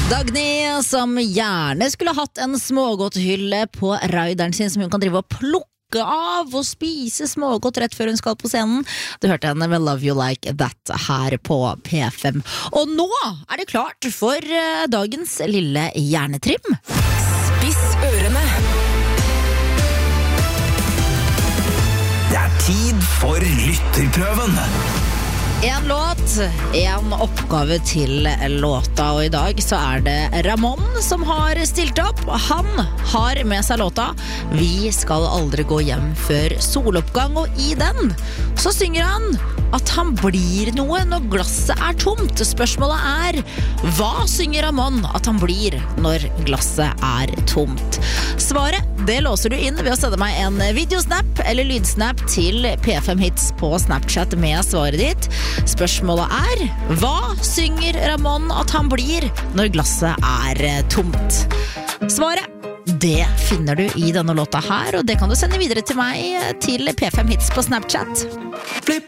Dagny, som gjerne skulle hatt en smågodthylle på rideren sin som hun kan drive og plukke av og spise smågodt rett før hun skal på scenen. Du hørte henne med Love You Like That her på P5. Og nå er det klart for dagens lille hjernetrim. Spiss ørene. Det er tid for lytterprøven. En låt, en oppgave til låta, og i dag så er det Ramón som har stilt opp. Han har med seg låta Vi skal aldri gå hjem før soloppgang, og i den så synger han at han blir noe når glasset er tomt. Spørsmålet er, hva synger Ramón at han blir når glasset er tomt? Svaret, det låser du inn ved å sende meg en videosnap eller lydsnap til P5 Hits på Snapchat med svaret ditt. Spørsmålet er, hva synger Ramón at han blir når glasset er tomt? Svaret, det finner du i denne låta her, og det kan du sende videre til meg til P5 Hits på Snapchat. Flipp,